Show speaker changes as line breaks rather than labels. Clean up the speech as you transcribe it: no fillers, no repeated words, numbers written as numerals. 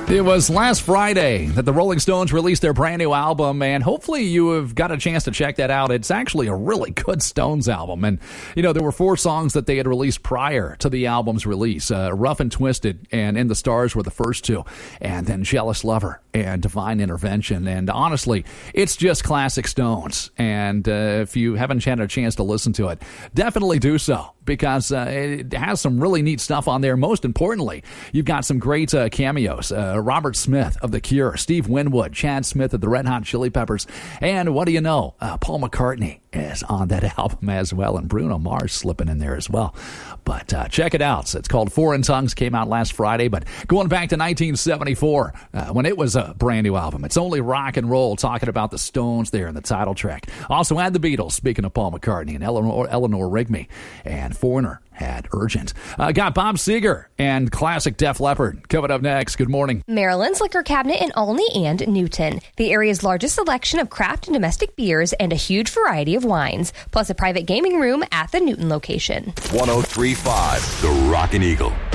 It was last Friday that the Rolling Stones released their brand new album, and hopefully you have got a chance to check that out. It's actually a really good Stones album, and there were 4 songs that they had released prior to the album's release. Rough and Twisted and In the Stars were the first 2, and then Jealous Lover and Divine Intervention. And honestly, it's just classic Stones, and if you haven't had a chance to listen to it, definitely do so, because it has some really neat stuff on there. Most importantly, you've got some great cameos. Robert Smith of The Cure, Steve Winwood, Chad Smith of the Red Hot Chili Peppers, and what do you know, Paul McCartney is on that album as well, and Bruno Mars slipping in there as well. But check it out. It's called Foreign Tongues, came out last Friday, but going back to 1974, when it was a brand new album. It's Only Rock and Roll, talking about the Stones there in the title track. Also had the Beatles, speaking of Paul McCartney, and Eleanor Rigby, and Foreigner had Urgent. Got Bob Seger and classic Def Leppard coming up next. Good morning.
Maryland's Liquor Cabinet in Olney and Newton. The area's largest selection of craft and domestic beers and a huge variety of wines, plus a private gaming room at the Newton location.
103.5 The Rockin' Eagle.